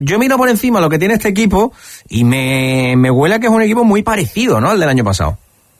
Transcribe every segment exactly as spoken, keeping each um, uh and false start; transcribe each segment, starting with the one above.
Yo miro por encima lo que tiene este equipo y me, me huele a que es un equipo muy parecido, ¿no?, al del año pasado.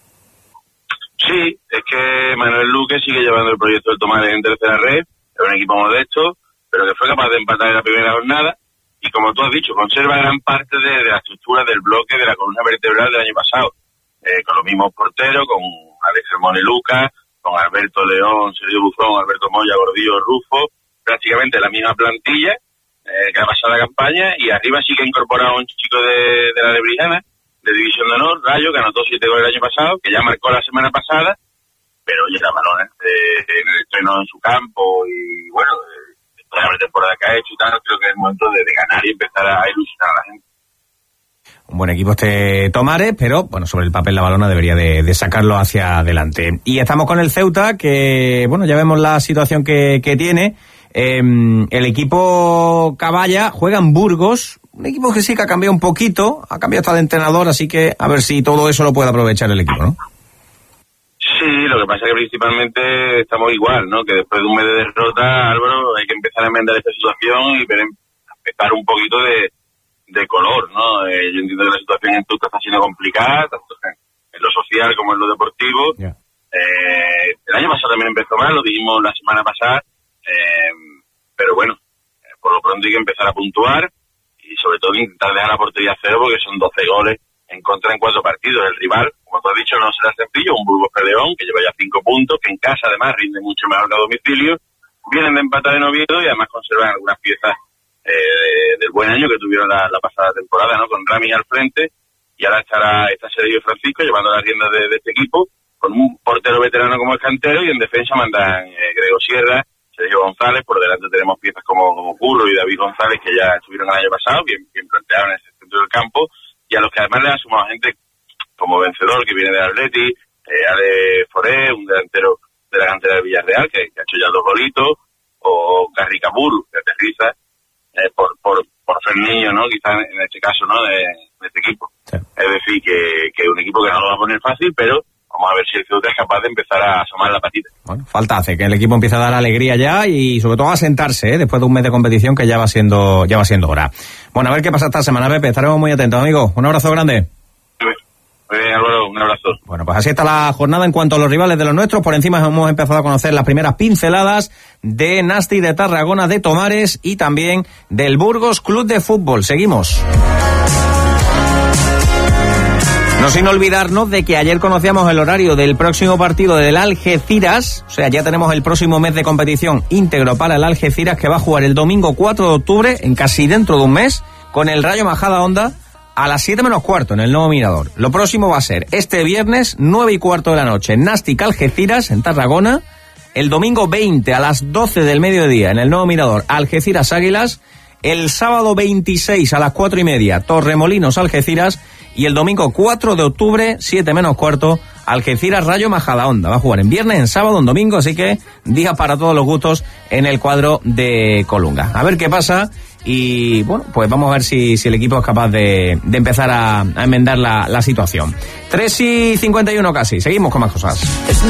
Sí, es que Manuel Luque sigue llevando el proyecto del Tomares en tercera red, es un equipo modesto, pero que fue capaz de empatar en la primera jornada y, como tú has dicho, conserva gran parte de, de la estructura del bloque de la columna vertebral del año pasado, eh, con los mismos porteros, con Alex Hermón y Lucas, con Alberto León, Sergio Buzón, Alberto Moya, Gordillo, Rufo, prácticamente la misma plantilla eh, que ha pasado la campaña, y arriba sí que ha incorporado a un chico de, de la Lebrijana, de División de Honor, Rayo, que anotó siete goles el año pasado, que ya marcó la semana pasada, pero llega balones eh, en el estreno en su campo, y bueno, eh, toda la temporada que ha hecho y tal, creo que es el momento de, de ganar y empezar a ilusionar a la gente. Un buen equipo este Tomares, pero bueno, sobre el papel la Balona debería de, de sacarlo hacia adelante. Y estamos con el Ceuta, que bueno, ya vemos la situación que, que tiene. Eh, el equipo Caballa juega en Burgos, un equipo que sí que ha cambiado un poquito, ha cambiado hasta de entrenador, así que a ver si todo eso lo puede aprovechar el equipo, ¿no? Sí, lo que pasa es que principalmente estamos igual, ¿no? Que después de un mes de derrota, Álvaro, hay que empezar a enmendar esta situación y ver, empezar un poquito de de color, ¿no? Eh, yo entiendo que la situación en Tuta está siendo complicada, tanto en, en lo social como en lo deportivo. Yeah. Eh, el año pasado también empezó mal, lo dijimos la semana pasada, eh, pero bueno, eh, por lo pronto hay que empezar a puntuar y sobre todo intentar dejar la portería a cero, porque son doce goles en contra en cuatro partidos. El rival, como tú has dicho, no será sencillo, un Burgos Peleón que lleva ya cinco puntos, que en casa además rinde mucho mejor que a domicilio, vienen de empatar en Oviedo y además conservan algunas piezas Eh, del buen año que tuvieron la, la pasada temporada, ¿no? Con Rami al frente, y ahora estará está Sergio Francisco llevando las riendas de, de este equipo, con un portero veterano como el Cantero, y en defensa mandan eh, Grego Sierra, Sergio González, por delante tenemos piezas como, como Curro y David González, que ya estuvieron el año pasado, bien, bien planteados en ese centro del campo, y a los que además le han sumado gente como Vencedor, que viene del Atleti, eh, Ale Foré, un delantero de la cantera del Villarreal, que, que ha hecho ya dos golitos, o Garry Caburu, que aterriza, Eh, por por por ser niño, ¿no? Quizás en este caso, ¿no? De, de este equipo. Sí. Es decir, que, que un equipo que no lo va a poner fácil, pero vamos a ver si el Ceuta es capaz de empezar a asomar la patita. Bueno, falta hace que el equipo empiece a dar alegría ya y sobre todo a sentarse, ¿eh? Después de un mes de competición que ya va siendo ya va siendo hora. Bueno, a ver qué pasa esta semana, Pepe. Estaremos muy atentos, amigos. Un abrazo grande. Muy bien, Álvaro, un abrazo. Bueno, pues así está la jornada en cuanto a los rivales de los nuestros. Por encima hemos empezado a conocer las primeras pinceladas de Nasti, de Tarragona, de Tomares y también del Burgos Club de Fútbol. Seguimos. No sin olvidarnos de que ayer conocíamos el horario del próximo partido del Algeciras. O sea, ya tenemos el próximo mes de competición íntegro para el Algeciras, que va a jugar el domingo cuatro de octubre, en casi dentro de un mes, con el Rayo Majadahonda, a las siete menos cuarto en el Nuevo Mirador. Lo próximo va a ser este viernes, nueve y cuarto de la noche, Nastic Algeciras en Tarragona. El domingo veinte a las doce del mediodía en el Nuevo Mirador, Algeciras Águilas. El sábado veintiséis a las cuatro y media, Torremolinos Algeciras. Y el domingo cuatro de octubre, siete menos cuarto, Algeciras Rayo Majadahonda. Va a jugar en viernes, en sábado, en domingo, así que días para todos los gustos en el cuadro de Colunga. A ver qué pasa. Y bueno, pues vamos a ver si, si el equipo es capaz de, de empezar a, a enmendar la, la situación. tres y cincuenta y uno casi, seguimos con más cosas.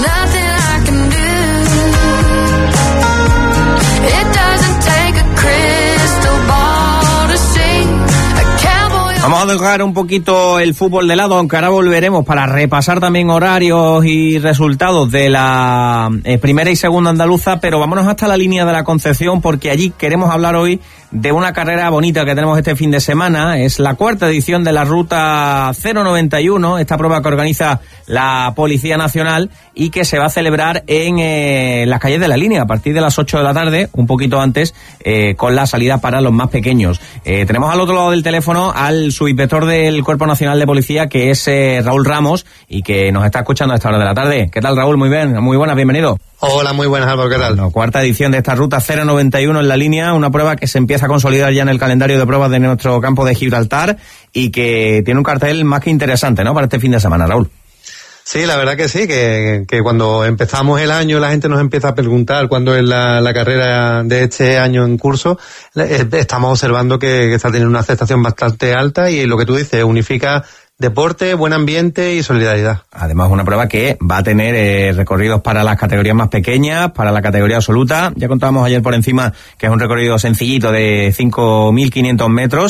Vamos a dejar un poquito el fútbol de lado, aunque ahora volveremos para repasar también horarios y resultados de la eh, primera y segunda andaluza, pero vámonos hasta la línea de la Concepción, porque allí queremos hablar hoy de una carrera bonita que tenemos este fin de semana. Es la cuarta edición de la Ruta cero noventa y uno, esta prueba que organiza la Policía Nacional y que se va a celebrar en eh, las calles de la línea a partir de las ocho de la tarde, un poquito antes, eh, con la salida para los más pequeños. Eh, tenemos al otro lado del teléfono al subinspector del Cuerpo Nacional de Policía, que es eh, Raúl Ramos, y que nos está escuchando a esta hora de la tarde. ¿Qué tal, Raúl? Muy bien, muy buenas, bienvenido. Hola, muy buenas, Álvaro, ¿qué tal? Bueno, cuarta edición de esta Ruta cero noventa y uno en la línea, una prueba que se empieza a consolidar ya en el calendario de pruebas de nuestro campo de Gibraltar y que tiene un cartel más que interesante, ¿no?, para este fin de semana, Raúl. Sí, la verdad que sí, que, que cuando empezamos el año la gente nos empieza a preguntar cuándo es la, la carrera de este año en curso. Estamos observando que, que está teniendo una aceptación bastante alta y lo que tú dices, unifica deporte, buen ambiente y solidaridad. Además, una prueba que va a tener eh, recorridos para las categorías más pequeñas, para la categoría absoluta. Ya contábamos ayer por encima que es un recorrido sencillito de cinco mil quinientos metros.